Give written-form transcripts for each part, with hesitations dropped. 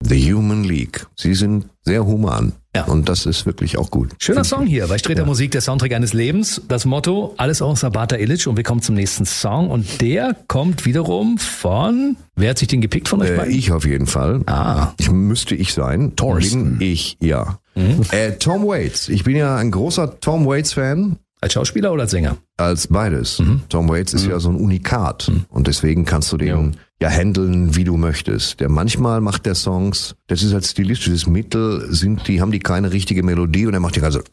The Human League. Sie sind sehr human. Ja. Und das ist wirklich auch gut. Schöner Song hier bei Streter Musik, der Soundtrack eines Lebens. Das Motto, alles außer Bata Illich. Und wir kommen zum nächsten Song. Und der kommt wiederum von... Wer hat sich den gepickt von euch beiden? Ich auf jeden Fall. Müsste ich sein. Thorsten. Bin ich, ja. Tom Waits. Ich bin ja ein großer Tom Waits-Fan. Als Schauspieler oder als Sänger? Als beides. Tom Waits ist ja so ein Unikat. Und deswegen kannst du den ja handeln, wie du möchtest. Manchmal macht der Songs, das ist als stilistisches Mittel, haben die keine richtige Melodie und er macht die ganze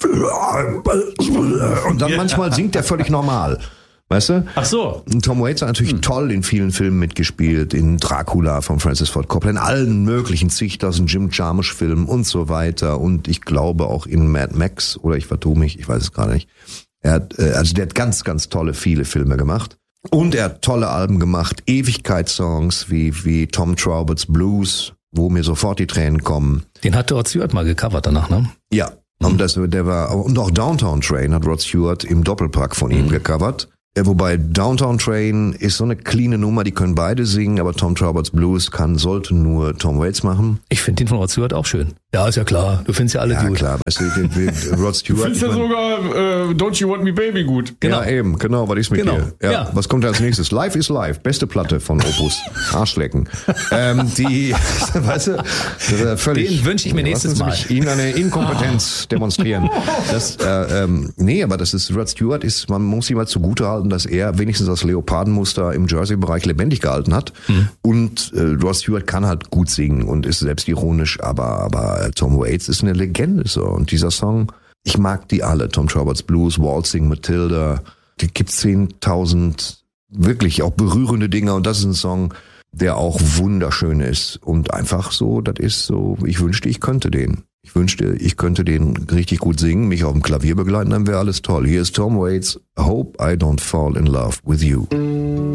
und dann manchmal singt er völlig normal. Weißt du? Ach so. Tom Waits hat natürlich toll in vielen Filmen mitgespielt, in Dracula von Francis Ford Coppola, in allen möglichen zigtausend Jim Jarmusch-Filmen und so weiter. Und ich glaube auch in Mad Max, oder ich vertue mich, ich weiß es gerade nicht. Der hat ganz, ganz viele Filme gemacht. Und er hat tolle Alben gemacht, Ewigkeitssongs wie Tom Trauberts Blues, wo mir sofort die Tränen kommen. Den hat Rod Stewart mal gecovert danach, ne? Ja. Und auch Downtown Train hat Rod Stewart im Doppelpack von ihm gecovert. Wobei Downtown Train ist so eine cleane Nummer, die können beide singen, aber Tom Trauberts Blues sollte nur Tom Waits machen. Ich finde den von Rod Stewart auch schön. Ja, ist ja klar. Du findest ja alle gut. Ja, klar. Weißt du, Rod Stewart. Du findest ja sogar Don't You Want Me Baby gut. Genau. Ja, eben. Genau, was ist mit dir? Ja. Was kommt als nächstes? Life is Life. Beste Platte von Opus. Arschlecken. Weißt du, völlig. Den wünsche ich mir nächstes Mal. Ihnen eine Inkompetenz demonstrieren. Aber das ist, Rod Stewart man muss ihm mal zugute halten, dass er wenigstens das Leopardenmuster im Jersey-Bereich lebendig gehalten hat. Und Rod Stewart kann halt gut singen und ist selbstironisch, aber Tom Waits ist eine Legende so. Und dieser Song, ich mag die alle. Tom Trauberts Blues, Waltzing Matilda, die gibt 10.000 wirklich auch berührende Dinge. Und das ist ein Song, der auch wunderschön ist. Und einfach so, das ist so, ich wünschte, ich könnte den. Ich wünschte, ich könnte den richtig gut singen, mich auf dem Klavier begleiten, dann wäre alles toll. Hier ist Tom Waits, I Hope I Don't Fall in Love with You.